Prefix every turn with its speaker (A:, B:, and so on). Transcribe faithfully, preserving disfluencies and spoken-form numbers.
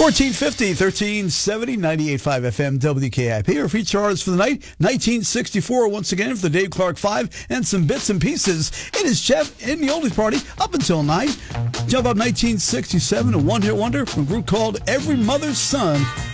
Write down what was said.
A: fourteen fifty, thirteen seventy, ninety-eight point five F M, W K I P. Our feature artist for the night, nineteen sixty-four, once again for the Dave Clark five and some bits and pieces. It is Jeff in the Oldies Party up until nine. Jump up nineteen sixty-seven, a one-hit wonder from a group called Every Mother's Son.